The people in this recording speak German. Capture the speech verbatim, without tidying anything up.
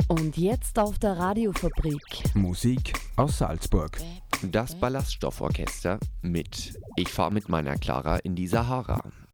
Und jetzt auf der Radiofabrik. Musik aus Salzburg. Das Ballaststofforchester mit Ich fahr mit meiner Clara in die Sahara.